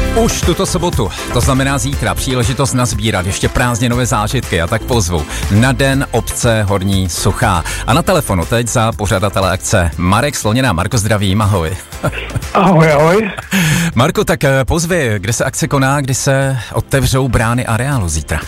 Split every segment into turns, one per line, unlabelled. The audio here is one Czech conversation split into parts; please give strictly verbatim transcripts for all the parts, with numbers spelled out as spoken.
Už tuto sobotu, to znamená zítra, příležitost nazbírat ještě prázdninové zážitky a tak pozvu na Den obce Horní Suchá. A na telefonu teď za pořadatele akce Marek Slonina. Marko, zdravím, ahoj.
Ahoj, ahoj.
Marko, tak pozvi, kde se akce koná, kdy se otevřou brány areálu zítra?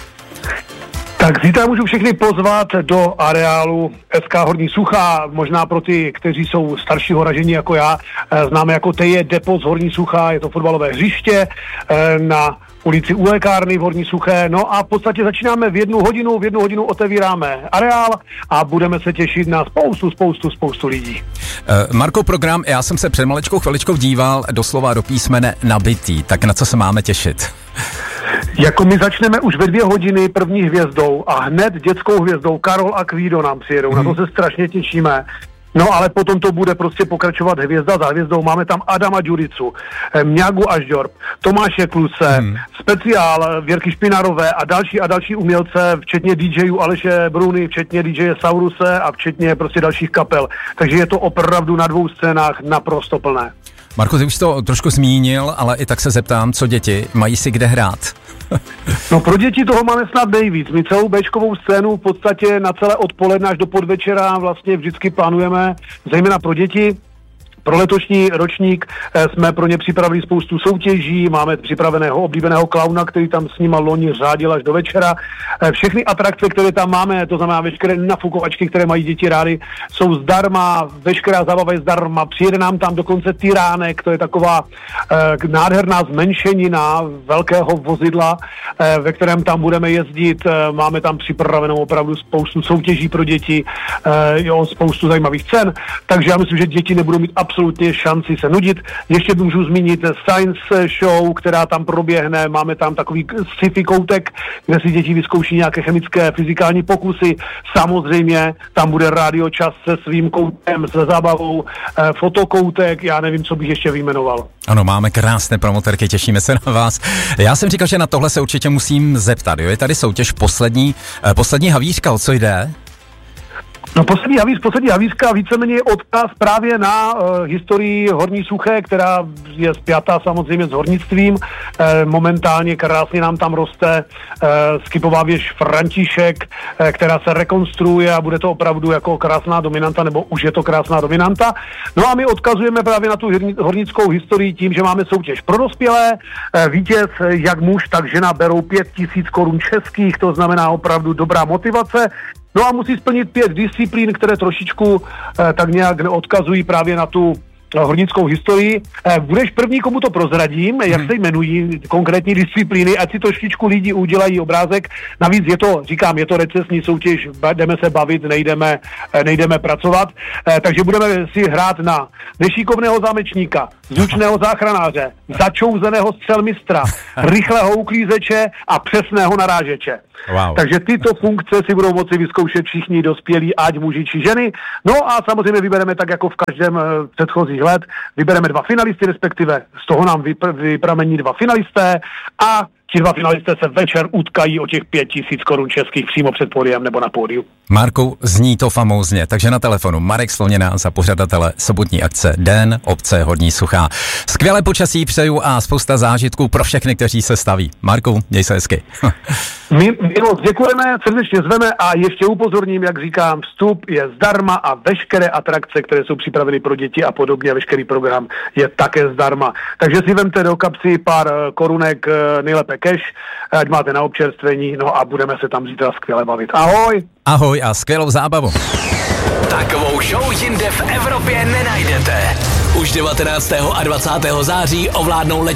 Tak zítra můžu všechny pozvat do areálu S K Horní Suchá, možná pro ty, kteří jsou staršího ražení jako já, známe jako T J Depot z Horní Suchá, je to fotbalové hřiště na ulici u lékárny v Horní Suché, no a v podstatě začínáme v jednu hodinu, v jednu hodinu otevíráme areál a budeme se těšit na spoustu, spoustu, spoustu lidí.
Uh, Marko, program, já jsem se před malečkou chviličkou díval doslova do písmene nabitý, tak na co se máme těšit?
Jako my začneme už ve dvě hodiny první hvězdou a hned dětskou hvězdou Karol a Kvído nám přijedou, hmm. na to se strašně těšíme. No ale potom to bude prostě pokračovat hvězda za hvězdou. Máme tam Adama Ďuricu, Mňagu Ažďorb, Tomáše Kluse, hmm. speciál Věrky Špinarové a další a další umělce, včetně DJů Aleše Bruny, včetně DJe Sauruse a včetně prostě dalších kapel. Takže je to opravdu na dvou scénách naprosto plné.
Marko, ty už to trošku zmínil, ale i tak se zeptám, co děti mají si kde hrát?
No pro děti toho máme snad nejvíc. My celou béčkovou scénu v podstatě na celé odpoledne až do podvečera vlastně vždycky plánujeme, zejména pro děti. Pro letošní ročník jsme pro ně připravili spoustu soutěží, máme připraveného oblíbeného klauna, který tam s nima loni řádil až do večera. Všechny atrakce, které tam máme, to znamená veškeré nafukovačky, které mají děti rády, jsou zdarma, veškerá zábava je zdarma, přijede nám tam dokonce Tyránek, to je taková eh, nádherná zmenšenina velkého vozidla, eh, ve kterém tam budeme jezdit, eh, máme tam připravenou opravdu spoustu soutěží pro děti, eh, jo, spoustu zajímavých cen, takže já myslím, že děti nebudou mít absolutně šanci se nudit. Ještě můžu zmínit science show, která tam proběhne. Máme tam takový sci-fi koutek, kde si děti vyzkouší nějaké chemické, fyzikální pokusy. Samozřejmě tam bude rádio čas se svým koutem, se zábavou, eh, fotokoutek, já nevím, co bych ještě vyjmenoval.
Ano, máme krásné promoterky, těšíme se na vás. Já jsem říkal, že na tohle se určitě musím zeptat. Jo? Je tady soutěž poslední, eh, poslední havířka, o co jde?
No poslední havíř, poslední havířka víceméně je odkaz právě na uh, historii Horní Suché, která je spjatá samozřejmě s hornictvím. E, momentálně krásně nám tam roste e, skipová věž František, e, která se rekonstruuje a bude to opravdu jako krásná dominanta, nebo už je to krásná dominanta. No a my odkazujeme právě na tu hornickou historii tím, že máme soutěž pro dospělé. E, vítěz, jak muž, tak žena berou pět tisíc korun českých, to znamená opravdu dobrá motivace. No a musí splnit pět disciplín, které trošičku eh, tak nějak odkazují právě na tu eh, hornickou historii. Eh, budeš první, komu to prozradím, jak se jmenují konkrétní disciplíny, ať si trošičku lidi udělají obrázek. Navíc je to, říkám, je to recesní soutěž, jdeme se bavit, nejdeme, eh, nejdeme pracovat. Eh, takže budeme si hrát na nešikovného zámečníka, zvučného záchranáře, začouzeného střelmistra, rychlého uklízeče a přesného narážeče.
Wow.
Takže tyto funkce si budou moci vyzkoušet všichni dospělí, ať muži či ženy. No a samozřejmě vybereme tak jako v každém uh, předchozích let, vybereme dva finalisty, respektive z toho nám vypr- vypramení dva finalisté a ti dva finalisté se večer utkají o těch pět tisíc korun českých přímo před pódiem nebo na pódiu.
Marku, zní to famózně, takže na telefonu Marek Slonina za pořadatele sobotní akce Den obce Horní Suchá. Skvělé počasí přeju a spousta zážitků pro všechny, kteří se staví. Marku, měj se hezky.
My, my moc děkujeme, srdečně zveme a ještě upozorním, jak říkám, vstup je zdarma a veškeré atrakce, které jsou připraveny pro děti a podobně, veškerý program je také zdarma. Takže si vemte do kapsy pár korunek, nejlépe cash, ať máte na občerstvení, no a budeme se tam zítra skvěle bavit. Ahoj!
Ahoj a skvělou zábavu.
Takovou show jinde v Evropě nenajdete. Už devatenáctého a dvacátého září ovládnou